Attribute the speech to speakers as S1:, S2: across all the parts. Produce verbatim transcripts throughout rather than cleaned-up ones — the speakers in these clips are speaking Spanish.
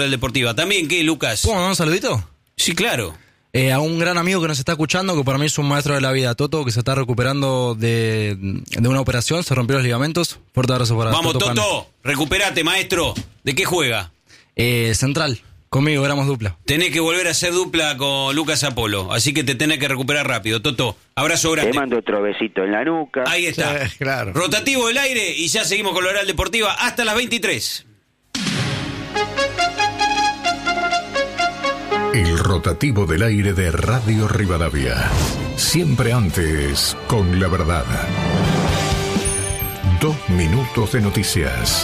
S1: del Deportiva. También, ¿qué, Lucas?
S2: ¿Puedo mandar un saludito?
S1: Sí, claro.
S2: Eh, a un gran amigo que nos está escuchando, que para mí es un maestro de la vida, Toto, que se está recuperando de, de una operación, se rompió los ligamentos. Fuerte abrazo para
S1: Vamos,
S2: Toto.
S1: Toto,
S2: Toto,
S1: recuperate, maestro. ¿De qué juega?
S2: Eh, central, conmigo, éramos dupla.
S1: Tenés que volver a hacer dupla con Lucas Apolo, así que te tenés que recuperar rápido. Toto, abrazo grande.
S3: Te mando otro besito en la nuca.
S1: Ahí está.
S2: Sí, claro.
S1: Rotativo del aire y ya seguimos con la Oral Deportiva hasta las veintitrés.
S4: El rotativo del aire de Radio Rivadavia. Siempre antes, con la verdad. Dos minutos de noticias.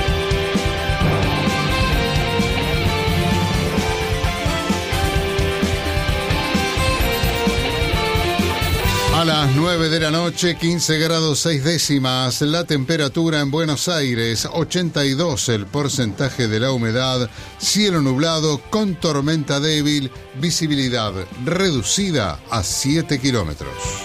S5: A las nueve de la noche, quince grados seis décimas, la temperatura en Buenos Aires, ochenta y dos el porcentaje de la humedad, cielo nublado con tormenta débil, visibilidad reducida a siete kilómetros.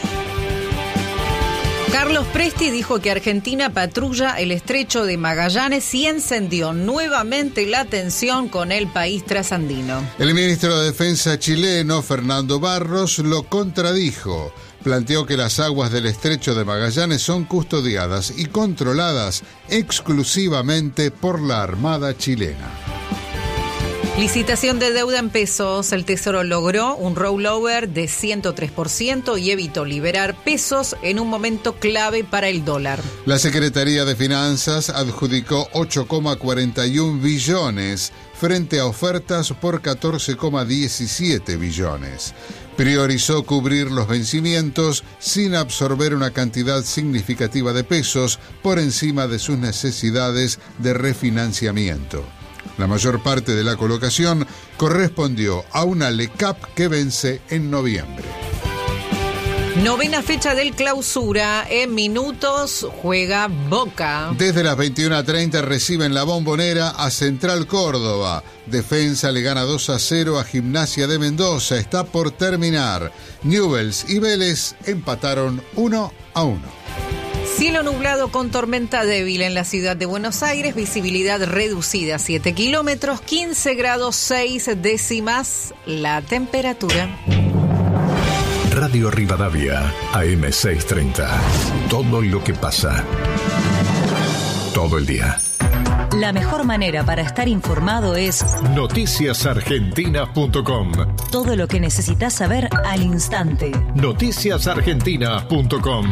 S6: Carlos Presti dijo que Argentina patrulla el estrecho de Magallanes y encendió nuevamente la tensión con el país trasandino.
S5: El ministro de Defensa chileno, Fernando Barros, lo contradijo. Planteó que las aguas del estrecho de Magallanes son custodiadas y controladas exclusivamente por la Armada chilena.
S6: Licitación de deuda en pesos. El Tesoro logró un rollover de ciento tres por ciento y evitó liberar pesos en un momento clave para el dólar.
S5: La Secretaría de Finanzas adjudicó ocho coma cuarenta y uno billones frente a ofertas por catorce coma diecisiete billones. Priorizó cubrir los vencimientos sin absorber una cantidad significativa de pesos por encima de sus necesidades de refinanciamiento. La mayor parte de la colocación correspondió a una LECAP que vence en noviembre.
S6: Novena fecha del Clausura. En minutos juega Boca.
S5: Desde las veintiuna treinta reciben la Bombonera a Central Córdoba. Defensa le gana dos a cero a Gimnasia de Mendoza. Está por terminar. Newell's y Vélez empataron uno a uno.
S6: Cielo nublado con tormenta débil en la ciudad de Buenos Aires, visibilidad reducida a siete kilómetros, quince grados seis décimas la temperatura.
S4: Radio Rivadavia, A M seiscientos treinta. Todo lo que pasa. Todo el día.
S7: La mejor manera para estar informado es
S4: noticias argentinas punto com.
S7: Todo lo que necesitas saber al instante.
S4: noticias argentinas punto com.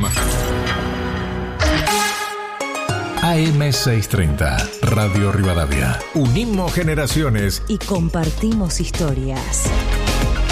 S4: A M seiscientos treinta, Radio Rivadavia. Unimos generaciones
S7: y compartimos historias.